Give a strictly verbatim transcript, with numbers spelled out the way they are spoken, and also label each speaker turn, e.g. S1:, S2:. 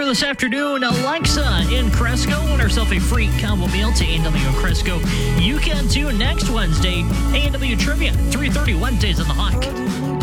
S1: Earlier this afternoon, Alexa in Cresco won herself a free combo meal to A and W in Cresco. You can too next Wednesday. A and W Trivia, three thirty Wednesdays on the Hawk.